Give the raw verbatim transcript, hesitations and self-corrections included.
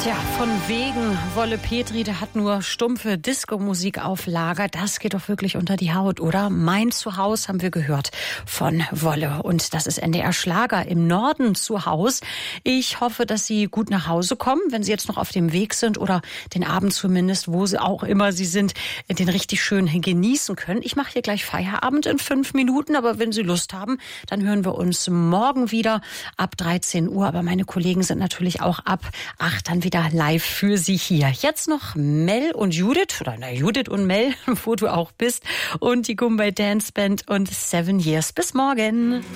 Tja, von wegen Wolle Petri, der hat nur stumpfe Disco-Musik auf Lager. Das geht doch wirklich unter die Haut, oder? Mein Zuhause haben wir gehört von Wolle. Und das ist N D R Schlager im Norden zu Haus. Ich hoffe, dass Sie gut nach Hause kommen, wenn Sie jetzt noch auf dem Weg sind oder den Abend zumindest, wo Sie auch immer Sie sind, den richtig schön genießen können. Ich mache hier gleich Feierabend in fünf Minuten, aber wenn Sie Lust haben, dann hören wir uns morgen wieder ab dreizehn Uhr. Aber meine Kollegen sind natürlich auch ab acht dann wieder live für Sie hier. Jetzt noch Mel und Judith, oder na Judith und Mel, wo du auch bist, und die Goombay Dance Band und Seven Years. Bis morgen.